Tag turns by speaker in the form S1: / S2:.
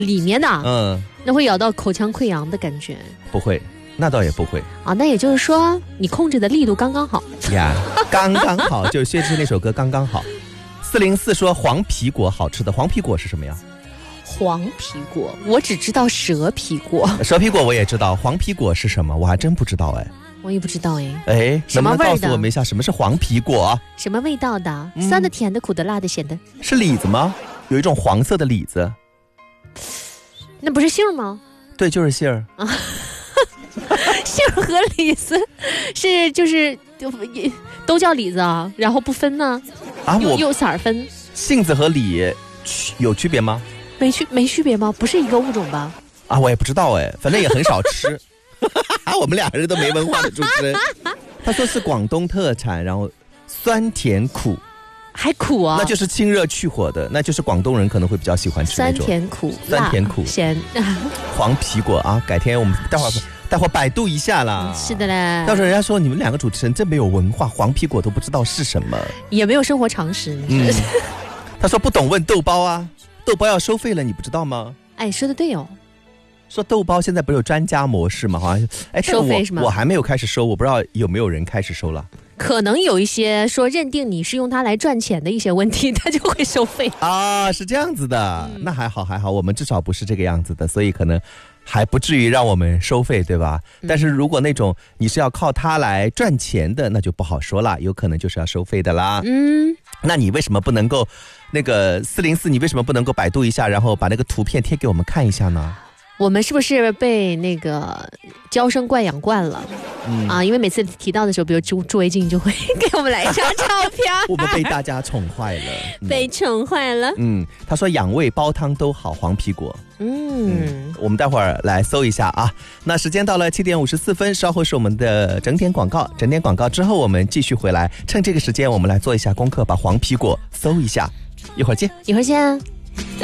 S1: 里面的，那会咬到口腔溃疡的感觉？
S2: 不会，那倒也不会
S1: 啊。那也就是说，你控制的力度刚刚好
S2: 呀，刚刚好，就是薛之谦那首歌刚刚好。404说黄皮果好吃的，黄皮果是什么呀？
S1: 黄皮果，我只知道蛇皮果。
S2: 蛇皮果我也知道，黄皮果是什么？我还真不知道哎。
S1: 我也不知道哎。
S2: 哎，
S1: 什么味儿的？
S2: 能不能告诉我们一下什么是黄皮果？
S1: 什么味道的？酸的、甜的、苦的、辣的、咸的？
S2: 是李子吗？有一种黄色的李子。
S1: 那不是杏吗？
S2: 对，就是杏儿啊。
S1: 杏儿和李子是就是都叫李子啊，然后不分呢？啊，有色儿分。
S2: 杏子和李有区别吗？
S1: 没区别吗？不是一个物种吧？
S2: 啊，我也不知道哎，反正也很少吃。我们两个人都没文化的主持人。他说是广东特产，然后酸甜苦，
S1: 还苦啊？
S2: 那就是清热去火的，那就是广东人可能会比较喜欢吃那种
S1: 酸甜苦、
S2: 酸甜苦
S1: 咸。
S2: 黄皮果啊，改天我们待会百度一下啦。
S1: 是的嘞，
S2: 到时候人家说你们两个主持人真没有文化，黄皮果都不知道是什么，
S1: 也没有生活常识。
S2: 他说不懂问豆包啊，豆包要收费了，你不知道吗？
S1: 哎，说的对哦。
S2: 说豆包现在不是有专家模式吗？好像
S1: 收费是吗？
S2: 我还没有开始收，我不知道有没有人开始收了。
S1: 可能有一些说认定你是用它来赚钱的一些问题，它就会收费
S2: 啊，是这样子的。那还好，我们至少不是这个样子的，所以可能还不至于让我们收费，对吧？但是如果那种你是要靠它来赚钱的，那就不好说了，有可能就是要收费的啦。那你为什么不能够那个404？你为什么不能够百度一下，然后把那个图片贴给我们看一下呢？
S1: 我们是不是被那个娇生惯养惯了？因为每次提到的时候，比如朱维静就会给我们来一张照片。
S2: 我们被大家宠坏了，
S1: 被宠坏了。
S2: 他说养胃煲汤都好，黄皮果。我们待会儿来搜一下啊。那时间到了7点54分，稍后是我们的整点广告。整点广告之后，我们继续回来。趁这个时间，我们来做一下功课，把黄皮果搜一下。一会儿见。